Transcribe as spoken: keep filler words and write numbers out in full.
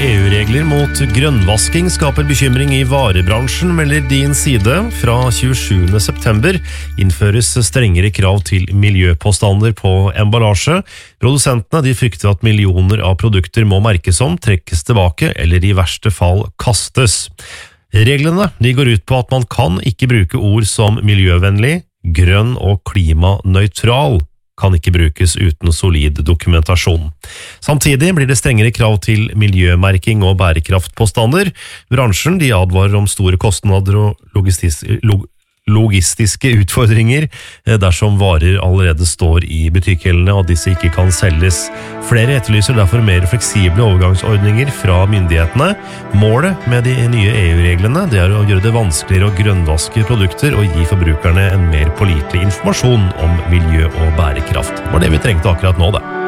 E U-regler mot grønnvasking skaper bekymring i varebransjen, melder Din Side. Fra tjuesjuende september innføres strengere krav til miljøpåstander på emballasje. Produsentene de frykter at millioner av produkter må merkes om, trekkes tilbake eller i verste fall kastes. Reglene de går ut på at man kan ikke bruke ord som miljøvennlig, grønn og klimanøytral. Kan ikke brukes uten solid dokumentasjon. Samtidig blir det strengere krav til miljømerking og bærekraftpåstander. Bransjen de advarer om store kostnader og logistis log logistiske utfordringer dersom varer allerede står i butikkhyllene og disse ikke kan selges. Flere etterlyser derfor mer fleksible overgangsordninger fra myndighetene. Målet med de nye E U-reglene det er å gjøre det vanskeligere å grønnvaske produkter og gi forbrukerne en mer pålitelig informasjon om miljø og bærekraft. Det var det vi trengte akkurat nå, det.